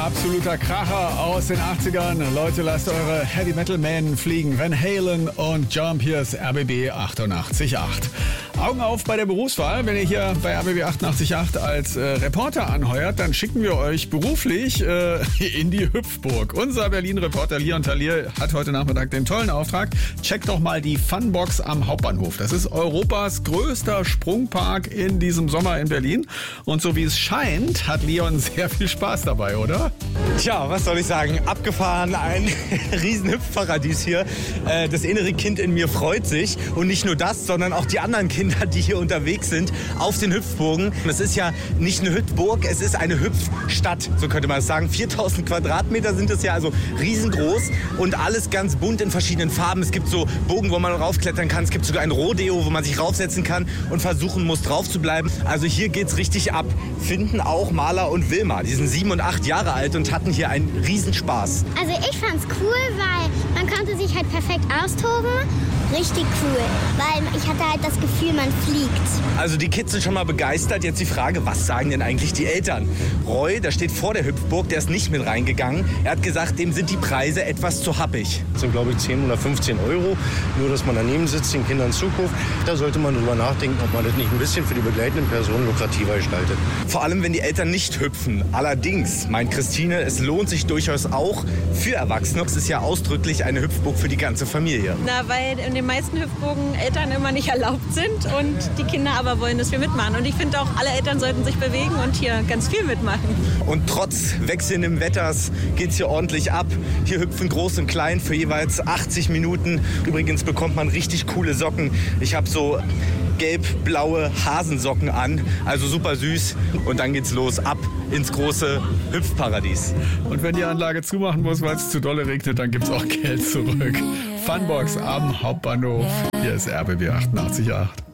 absoluter Kracher aus den 80ern. Leute, lasst eure Heavy Metal Man fliegen. Van Halen und Jump, hier ist RBB 88.8. Augen auf bei der Berufswahl. Wenn ihr hier bei RBB 88.8 als Reporter anheuert, dann schicken wir euch beruflich in die Hüpfburg. Unser Berlin-Reporter Leon Talier hat heute Nachmittag den tollen Auftrag. Checkt doch mal die Funbox am Hauptbahnhof. Das ist Europas größter Sprungpark in diesem Sommer in Berlin. Und so wie es scheint, hat Leon sehr viel Spaß dabei, oder? Tja, was soll ich sagen? Abgefahren, ein riesen Hüpfparadies hier. Das innere Kind in mir freut sich. Und nicht nur das, sondern auch die anderen Kinder, die hier unterwegs sind, auf den Hüpfburgen. Es ist ja nicht eine Hüpfburg, es ist eine Hüpfstadt, so könnte man es sagen. 4000 Quadratmeter sind es ja, also riesengroß und alles ganz bunt in verschiedenen Farben. Es gibt so Bogen, wo man raufklettern kann. Es gibt sogar ein Rodeo, wo man sich raufsetzen kann und versuchen muss, drauf zu bleiben. Also hier geht's richtig ab. Finden auch Maler und Wilma. Die sind 7 und 8 Jahre alt und hatten hier einen Riesenspaß. Also ich fand's cool, weil man konnte sich halt perfekt austoben. Richtig cool, weil ich hatte halt das Gefühl, man fliegt. Also die Kids sind schon mal begeistert. Jetzt die Frage, was sagen denn eigentlich die Eltern? Roy, der steht vor der Hüpfburg, der ist nicht mit reingegangen. Er hat gesagt, dem sind die Preise etwas zu happig. Das sind, glaube ich, 10 oder 15 Euro. Nur, dass man daneben sitzt, den Kindern zuguckt. Da sollte man drüber nachdenken, ob man das nicht ein bisschen für die begleitenden Personen lukrativer gestaltet. Vor allem, wenn die Eltern nicht hüpfen. Allerdings, meint Christine, es lohnt sich durchaus auch für Erwachsene. Es ist ja ausdrücklich eine Hüpfburg für die ganze Familie. Na, weil in den meisten Hüpfburgen Eltern immer nicht erlaubt sind und die Kinder aber wollen, dass wir mitmachen. Und ich finde auch, alle Eltern sollten sich bewegen und hier ganz viel mitmachen. Und trotz wechselndem Wetters geht es hier ordentlich ab. Hier hüpfen Groß und Klein für jeweils 80 Minuten. Übrigens bekommt man richtig coole Socken. Ich habe so gelb-blaue Hasensocken an, also super süß. Und dann geht's los, ab ins große Hüpfparadies. Und wenn die Anlage zumachen muss, weil es zu dolle regnet, dann gibt's auch Geld zurück. Funbox am Hauptbahnhof. Hier ist RBB 88.8.